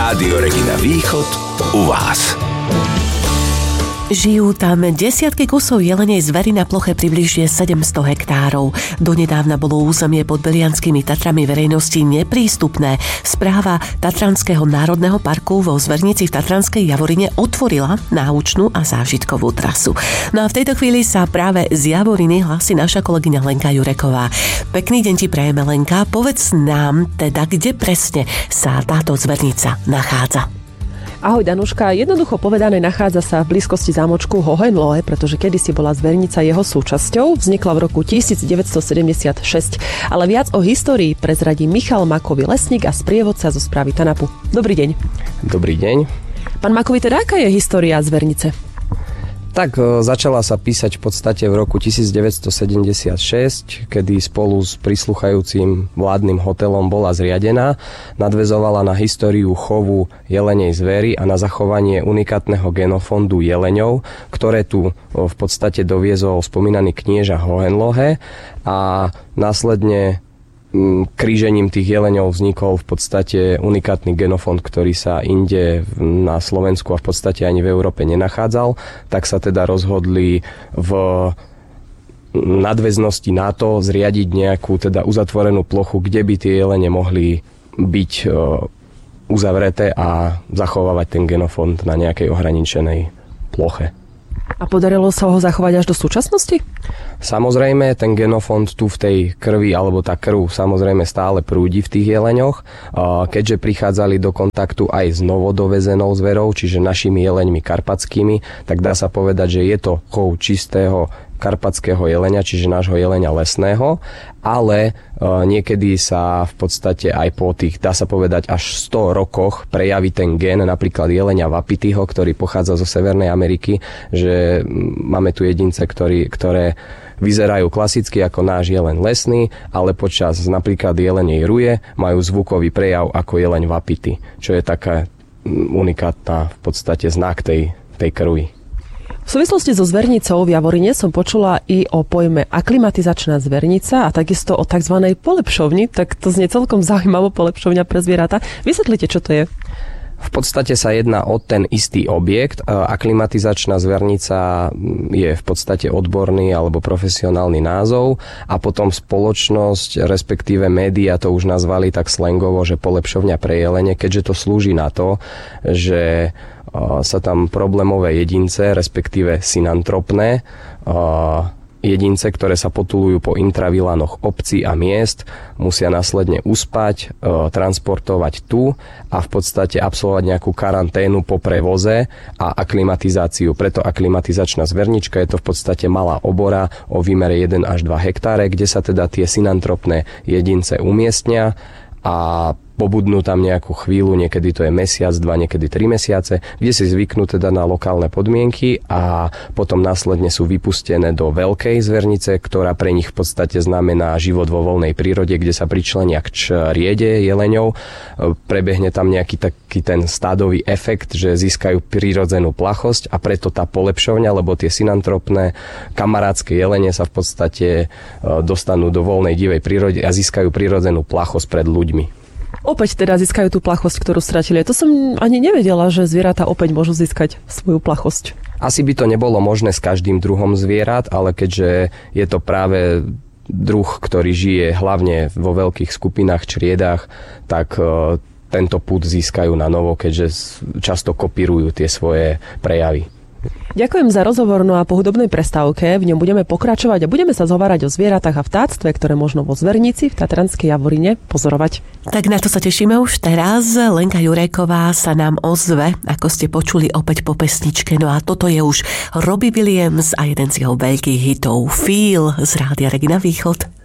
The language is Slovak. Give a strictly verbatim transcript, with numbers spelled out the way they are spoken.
Rádio Regina Východ u vás. Žijú tam desiatky kusov jelenej zvery na ploche približne sedemsto hektárov. Donedávna bolo územie pod Belianskými Tatrami verejnosti neprístupné. Správa Tatranského národného parku vo Zvernici v Tatranskej Javorine otvorila náučnú a zážitkovú trasu. No a v tejto chvíli sa práve z Javoriny hlási naša kolegyňa Lenka Jureková. Pekný deň ti prajeme, Lenka. Povedz nám teda, kde presne sa táto zvernica nachádza. Ahoj Danuška, jednoducho povedané nachádza sa v blízkosti zámočku Hohenlohe, pretože kedysi bola zvernica jeho súčasťou, vznikla v roku devätnásťsedemdesiatšesť. Ale viac o histórii prezradí Michal Makový, lesník a sprievodca zo správy TANAPu. Dobrý deň. Dobrý deň. Pán Makový, teda aká je história zvernice? Tak začala sa písať v podstate v roku devätnásťsedemdesiatšesť, kedy spolu s prisluchajúcim vládnym hotelom bola zriadená, nadväzovala na históriu chovu jelenej zvery a na zachovanie unikátneho genofondu jeleňov, ktoré tu v podstate doviezol spomínaný knieža Hohenlohe a následne krížením tých jeleňov vznikol v podstate unikátny genofond, ktorý sa inde na Slovensku a v podstate ani v Európe nenachádzal, tak sa teda rozhodli v nadväznosti na to zriadiť nejakú teda uzatvorenú plochu, kde by tie jelene mohli byť uzavreté a zachovávať ten genofond na nejakej ohraničenej ploche. A podarilo sa ho zachovať až do súčasnosti? Samozrejme, ten genofond tu v tej krvi, alebo tá krv samozrejme stále prúdi v tých jeleňoch. Keďže prichádzali do kontaktu aj s novodovezenou zverou, čiže našimi jeleňmi karpatskými, tak dá sa povedať, že je to chov čistého karpatského jelenia, čiže nášho jelenia lesného, ale niekedy sa v podstate aj po tých, dá sa povedať, až sto rokoch prejaví ten gen, napríklad jelenia Wapityho, ktorý pochádza zo Severnej Ameriky, že máme tu jedince, ktorý, ktoré vyzerajú klasicky ako náš jeleň lesný, ale počas napríklad jelenej ruje majú zvukový prejav ako jeleň Wapity, čo je taká unikátna v podstate znak tej, tej krvi. V súvislosti so zvernicou v Javorine som počula i o pojme aklimatizačná zvernica a takisto o tzv. Polepšovni, tak to znie celkom zaujímavo, polepšovňa pre zvieratá. Vysvetlite, čo to je? V podstate sa jedná o ten istý objekt. Aklimatizačná zvernica je v podstate odborný alebo profesionálny názov a potom spoločnosť, respektíve média to už nazvali tak slangovo, že polepšovňa pre jelene, keďže to slúži na to, že sa tam problémové jedince, respektíve synantropné jedince, ktoré sa potulujú po intravilánoch obcí a miest, musia následne uspať, transportovať tu a v podstate absolvovať nejakú karanténu po prevoze a aklimatizáciu. Preto aklimatizačná zvernička je to v podstate malá obora o výmere jeden až dva hektáre, kde sa teda tie synantropné jedince umiestnia a pobudnú tam nejakú chvíľu, niekedy to je mesiac, dva, niekedy tri mesiace, kde si zvyknú teda na lokálne podmienky a potom následne sú vypustené do veľkej zvernice, ktorá pre nich v podstate znamená život vo voľnej prírode, kde sa pričlenia k čriede jeleňov. Prebehne tam nejaký taký ten stádový efekt, že získajú prírodzenú plachosť a preto tá polepšovňa, lebo tie synantropné kamarátske jelene sa v podstate dostanú do voľnej divej prírode a získajú prírodzenú plachosť pred ľuďmi. Opäť teda získajú tú plachosť, ktorú stratili. To som ani nevedela, že zvieratá opäť môžu získať svoju plachosť. Asi by to nebolo možné s každým druhom zvierat, ale keďže je to práve druh, ktorý žije hlavne vo veľkých skupinách, čriedách, tak tento pud získajú na novo, keďže často kopírujú tie svoje prejavy. Ďakujem za rozhovor, no a po hudobnej prestávke v ňom budeme pokračovať a budeme sa zhovárať o zvieratách a vtáctve, ktoré možno vo Zvernici v Tatranskej Javorine pozorovať. Tak na to sa tešíme už teraz. Lenka Jureková sa nám ozve, ako ste počuli opäť po pesničke. No a toto je už Robbie Williams a jeden z jeho veľkých hitov Feel z Rádia Regina Východ.